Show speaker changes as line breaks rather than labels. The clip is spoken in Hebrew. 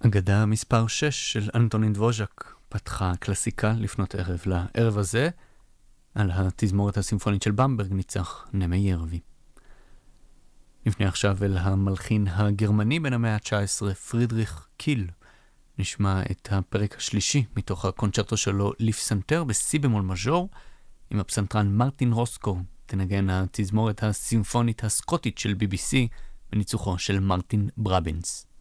אגדה מספר 6 של אנטונין דבוז'ק פתחה קלאסיקה לפנות ערב. לערב הזה, על התזמורת הסימפונית של במברג ניצח נמי ירבי. נפנה עכשיו אל המלחין הגרמני בן המאה ה-19, פרידריך קיל. נשמע את הפרק השלישי מתוך הקונצ'רטו שלו לפסנתר בסי במול מז'ור, עם הפסנתרן מרטין רוסקו. תנגן התזמורת הסימפונית הסקוטית של BBC בניצוחו של מרטין ברבינס.